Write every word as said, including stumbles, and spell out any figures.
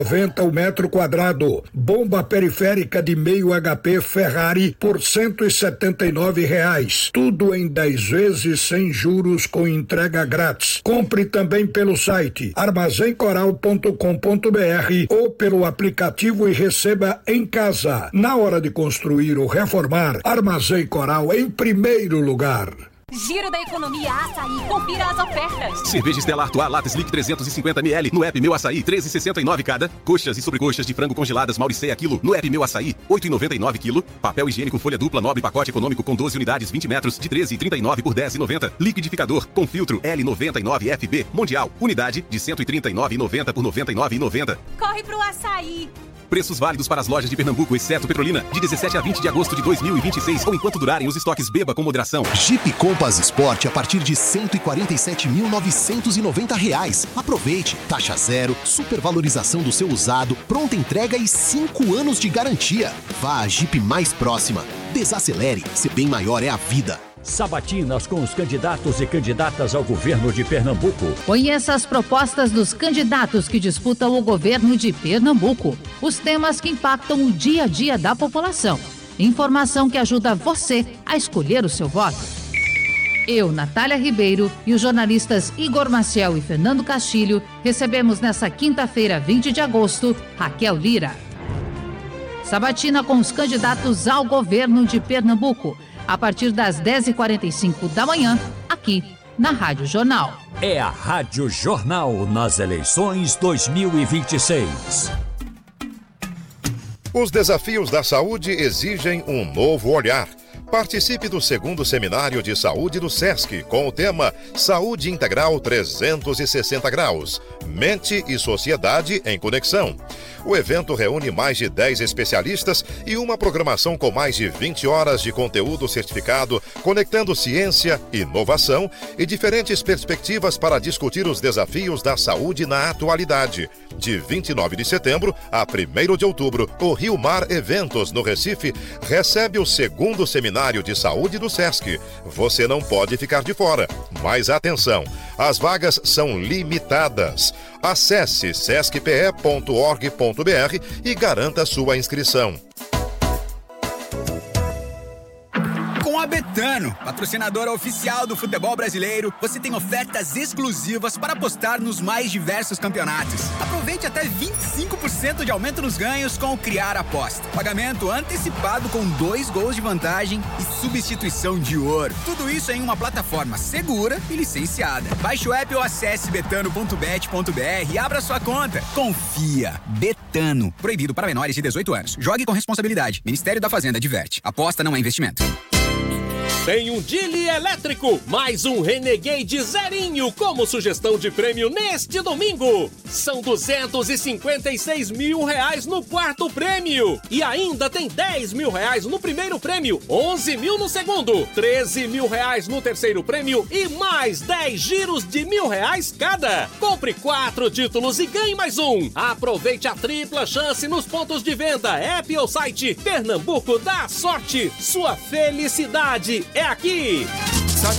noventa o metro quadrado. Bomba periférica de meio H P Ferrari por cento e setenta e nove reais. Tudo em dez vezes sem juros com entrega grátis. Compre também pelo site armazém coral ponto com ponto br ou pelo aplicativo e receba em casa. Na hora de construir ou reformar, Armazém Coral em primeiro lugar. Giro da Economia Açaí. Confira as ofertas. Cerveja Stella Artois Lattes Lick trezentos e cinquenta mililitros no app Meu Açaí, treze e sessenta e nove cada. Coxas e sobrecoxas de frango congeladas Mauricéia quilo no app Meu Açaí, oito e noventa e nove quilo. Papel higiênico folha dupla Nobre pacote econômico com doze unidades, vinte metros, de treze e trinta e nove por dez e noventa. Liquidificador com filtro L noventa e nove F B Mundial, unidade de cento e trinta e nove e noventa por noventa e nove e noventa. Corre pro Açaí. Preços válidos para as lojas de Pernambuco, exceto Petrolina, de dezessete a vinte de agosto de dois mil e vinte e seis ou enquanto durarem os estoques. Beba com moderação. Jeep Compass Sport a partir de cento e quarenta e sete mil novecentos e noventa reais. Aproveite, taxa zero, supervalorização do seu usado, pronta entrega e cinco anos de garantia. Vá à Jeep mais próxima. Desacelere, ser bem maior é a vida. Sabatinas com os candidatos e candidatas ao governo de Pernambuco. Conheça as propostas dos candidatos que disputam o governo de Pernambuco. Os temas que impactam o dia a dia da população. Informação que ajuda você a escolher o seu voto. Eu, Natália Ribeiro, e os jornalistas Igor Maciel e Fernando Castilho recebemos nesta quinta-feira, vinte de agosto, Raquel Lira. Sabatina com os candidatos ao governo de Pernambuco. A partir das dez e quarenta e cinco da manhã, aqui na Rádio Jornal. É a Rádio Jornal nas eleições dois mil e vinte e seis. Os desafios da saúde exigem um novo olhar. Participe do segundo Seminário de Saúde do SESC com o tema Saúde Integral trezentos e sessenta graus, Mente e Sociedade em Conexão. O evento reúne mais de dez especialistas e uma programação com mais de vinte horas de conteúdo certificado, conectando ciência, inovação e diferentes perspectivas para discutir os desafios da saúde na atualidade. De vinte e nove de setembro a primeiro de outubro, o Rio Mar Eventos, no Recife, recebe o segundo Seminário de Saúde do SESC. Você não pode ficar de fora. Mas atenção, as vagas são limitadas. Acesse sesc p e ponto org ponto b r e garanta sua inscrição. Com a Betano, patrocinadora oficial do futebol brasileiro, você tem ofertas exclusivas para apostar nos mais diversos campeonatos. Aproveite até vinte e cinco por cento de aumento nos ganhos com o Criar Aposta. Pagamento antecipado com dois gols de vantagem e substituição de ouro. Tudo isso em uma plataforma segura e licenciada. Baixe o app ou acesse betano ponto bet ponto b r e abra sua conta. Confia. Betano. Proibido para menores de dezoito anos. Jogue com responsabilidade. Ministério da Fazenda adverte. Aposta não é investimento. Tem um Dili elétrico, mais um Renegade zerinho como sugestão de prêmio neste domingo. São duzentos e cinquenta e seis mil reais no quarto prêmio. E ainda tem dez mil reais no primeiro prêmio, onze mil no segundo, treze mil reais no terceiro prêmio e mais dez giros de mil reais cada. Compre quatro títulos e ganhe mais um. Aproveite a tripla chance nos pontos de venda, app ou site. Pernambuco dá sorte, sua felicidade é aqui!